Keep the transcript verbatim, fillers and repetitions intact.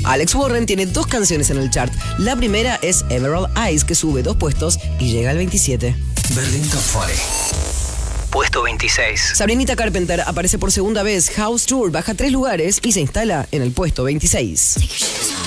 Alex Warren tiene dos canciones en el chart. La primera es Emerald Eyes, que sube dos puestos y llega al veintisiete. Berlín Top veinte. Puesto veintiséis. Sabrinita Carpenter aparece por segunda vez. House Tour baja tres lugares y se instala en el puesto veintiséis.